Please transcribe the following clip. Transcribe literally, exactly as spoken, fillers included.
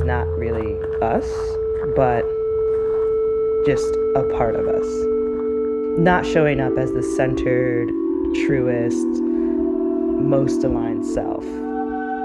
is not really us, but just a part of us. Not showing up as the centered, truest, most aligned self.